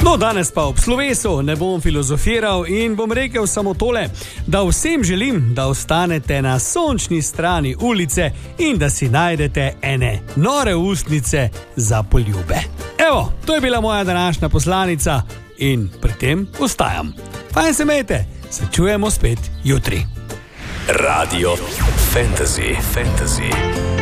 No, danes pa ob slovesu ne bom filozofiral in bom rekel samo tole, da vsem želim, da ostanete na sončni strani ulice in da si najdete ene nore ustnice za poljube. Evo, to je bila moja današnja poslanica in pri tem ostajam. Fajn se imejte, se čujemo spet jutri. Radio Fantasy.